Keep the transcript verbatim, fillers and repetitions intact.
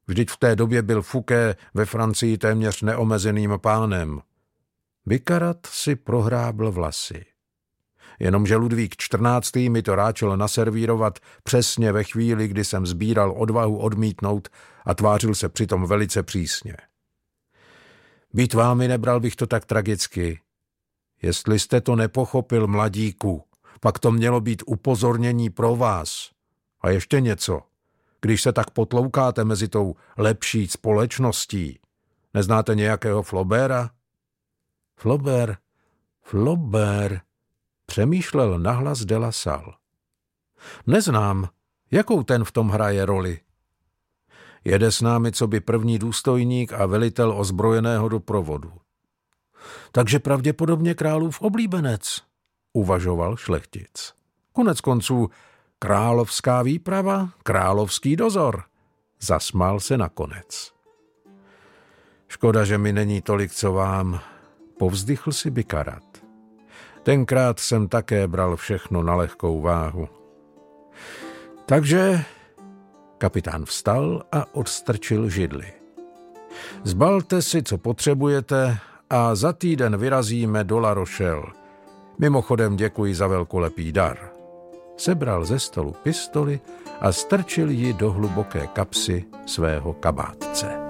Vždyť v té době byl Fouquet ve Francii téměř neomezeným pánem. Bicquarat si prohrábl vlasy. Jenomže Ludvík čtrnáctý mi to ráčel naservírovat přesně ve chvíli, kdy jsem sbíral odvahu odmítnout a tvářil se přitom velice přísně. Být vámi nebral bych to tak tragicky. Jestli jste to nepochopil, mladíku, pak to mělo být upozornění pro vás. A ještě něco. Když se tak potloukáte mezi tou lepší společností, neznáte nějakého Flaubera? Flaubert, Flaubert, přemýšlel nahlas de La Salle. Neznám, jakou ten v tom hraje roli. Jede s námi coby první důstojník a velitel ozbrojeného doprovodu. Takže pravděpodobně králův oblíbenec, uvažoval šlechtic. Konec konců královská výprava, královský dozor, zasmál se nakonec. Škoda, že mi není tolik, co vám, povzdychl si Bicquarat. Tenkrát jsem také bral všechno na lehkou váhu. Takže kapitán vstal a odstrčil židli. Zbalte si, co potřebujete, a za týden vyrazíme do La Rochelle. Mimochodem děkuji za velkolepý dar. Sebral ze stolu pistoli a strčil ji do hluboké kapsy svého kabátce.